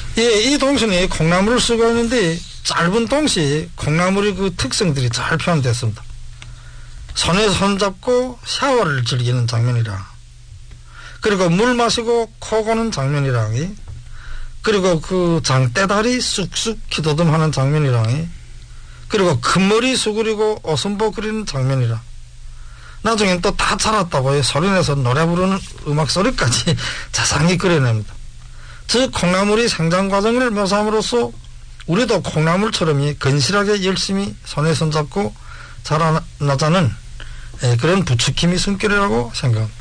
예, 이 동선이 콩나물을 쓰고 있는데 짧은 동시 콩나물의 그 특성들이 잘 표현됐습니다. 손에 손잡고 샤워를 즐기는 장면이라, 그리고 물 마시고 코 고는 장면이라, 그리고 그 장대다리 쑥쑥 기도듬하는 장면이라, 그리고 큰 머리 수그리고 오선보 그리는 장면이라, 나중엔 또 다 자랐다고 소리내서 노래 부르는 음악 소리까지 자상히 그려냅니다. 즉 콩나물이 생장 과정을 묘사함으로써 우리도 콩나물처럼 건실하게 열심히 손에 손잡고 자라나자는 그런 부추김이 숨결이라고 생각합니다.